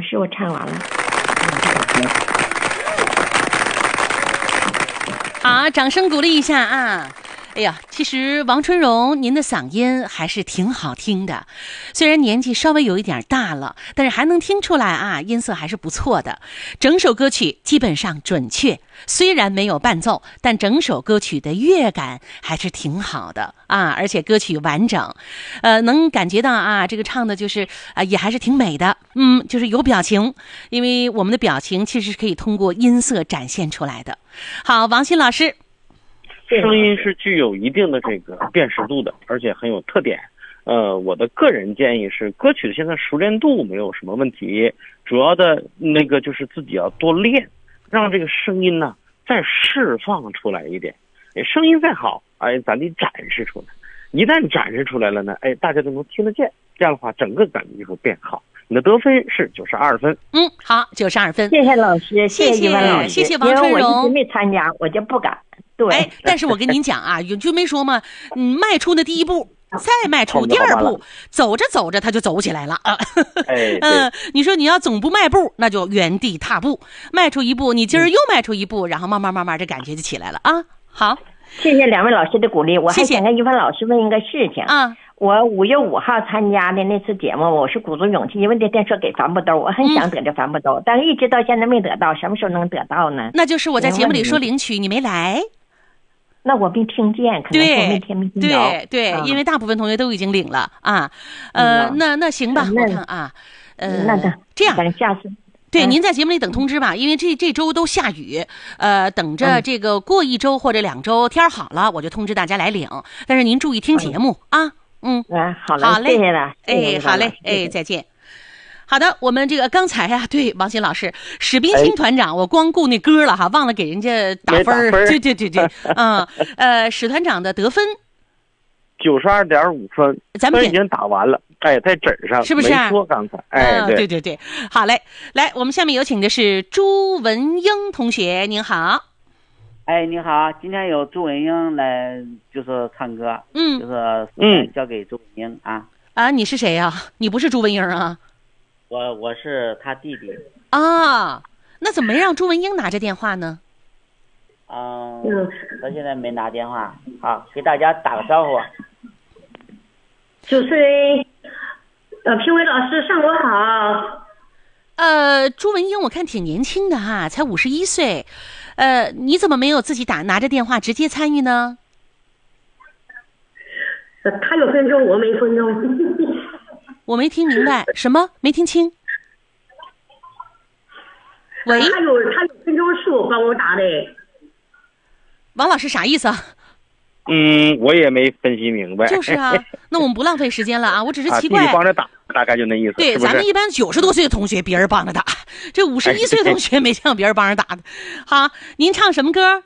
师，我唱完了。 好，掌声鼓励一下啊！哎呀，其实王春荣您的嗓音还是挺好听的，虽然年纪稍微有一点大了，但是还能听出来啊，音色还是不错的。整首歌曲基本上准确，虽然没有伴奏，但整首歌曲的乐感还是挺好的啊，而且歌曲完整，能感觉到啊，这个唱的就是也还是挺美的，就是有表情，因为我们的表情其实是可以通过音色展现出来的。好，王鑫老师。 声音是具有一定的这个辨识度的，而且很有特点。我的个人建议是，歌曲的现在熟练度没有什么问题，主要的那个就是自己要多练，让这个声音呢再释放出来一点。声音再好，咱得展示出来。一旦展示出来了呢，大家就能听得见。这样的话，整个感觉就会变好。你的得分是92分。 好，92分。 谢谢老师，谢谢老师， 谢谢王春荣。 因为我一直没参加，我就不敢。对， 但是我跟您讲啊，就没说嘛，迈出那第一步，再迈出第二步，走着走着他就走起来了啊。你说你要总不迈步，那就原地踏步，迈出一步，你今儿又迈出一步，然后慢慢这感觉就起来了啊。好， 谢谢两位老师的鼓励。我还想跟一帆老师问一个事情啊。我5月5号参加的那次节目，我是鼓足勇气，因为这天说给帆布兜，我很想得这帆布兜，但是一直到现在没得到，什么时候能得到呢？ 那就是我在节目里说领取，你没来。 那我没听见，可能我没听到。 对，因为大部分同学都已经领了啊。那行吧，我看啊，这样， 下次。 对，您在节目里等通知吧，因为这周都下雨，等着这个过1周或者2周天好了，我就通知大家来领。但是您注意听节目啊。 好嘞，谢谢了。 好嘞，再见。好的，我们这个刚才呀，对王鑫老师，史斌清团长，我光顾那歌了哈，忘了给人家打分。对，史团长的得分 92.5分， 咱们已经打完了，在纸上是不是？ 没说刚才， 对，好嘞，来，我们下面有请的是朱文英同学，您好。 你好，今天有朱文英来就是唱歌，就是交给朱文英啊。 你是谁呀？你不是朱文英啊？ 我是他弟弟啊。那怎么没让朱文英拿着电话呢？ 他现在没拿电话。好，给大家打个招呼。 主持人，评委老师上午好。 朱文英我看挺年轻的哈，才51岁。你怎么没有自己拿着电话直接参与呢？ 他有分钟，我没分钟。 我没听明白，什么？没听清？喂？ 他有分钟数帮我打的。 王老师啥意思啊？ 我也没分析明白。 就是啊，那我们不浪费时间了啊！我只是奇怪。 弟弟帮着打，大概就那意思。 对， 是不是咱们一般90多岁的同学，别人帮着打，这51岁同学没见过别人帮着打的。好，您唱什么歌？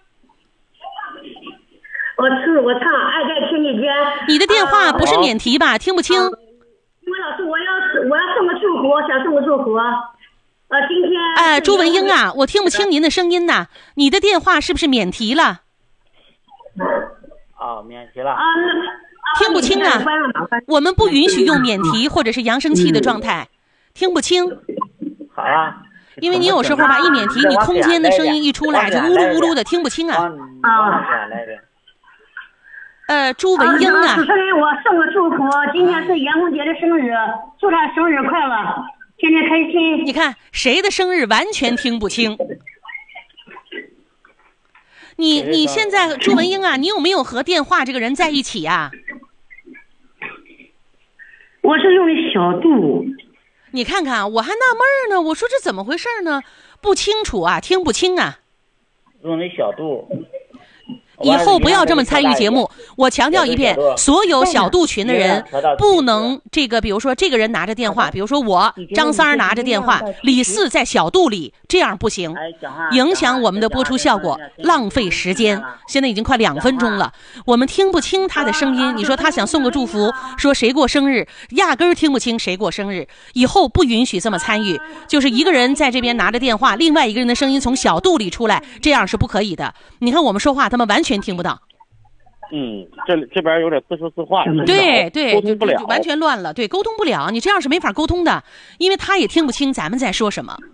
我唱《爱在天地间》。 你的电话不是免提吧？听不清。 因为老师，我要送个祝福，想送个祝福。今天。 朱文英啊，我听不清您的声音呐。你的电话是不是免提了？ 免提了。 听不清啊！我们不允许用免提或者是扬声器的状态，听不清。 好啊。 因为你有时候吧，一免提，你空间的声音一出来就呜噜呜噜的，听不清啊。朱文英啊。 主持人，我送个祝福，今天是严红姐的生日，祝她生日快乐，天天开心。 你看谁的生日完全听不清。你现在朱文英啊，你有没有和电话这个人在一起啊？ 我是用的小度。 你看看，我还纳闷呢，我说这怎么回事呢？不清楚啊，听不清啊。 用的小度。 以后不要这么参与节目，我强调一遍，所有小度群的人不能比如说这个人拿着电话，比如说我张三拿着电话，李四在小度里，这样不行，影响我们的播出效果，浪费时间。现在已经快2分钟了，我们听不清他的声音。你说他想送个祝福，说谁过生日，压根儿听不清谁过生日。以后不允许这么参与，就是一个人在这边拿着电话，另外一个人的声音从小度里出来，这样是不可以的。你看我们说话，他们完全听不到。 这边有点自说自话， 对， 沟通不了， 完全乱了，对，沟通不了，你这样是没法沟通的，因为他也听不清咱们在说什么。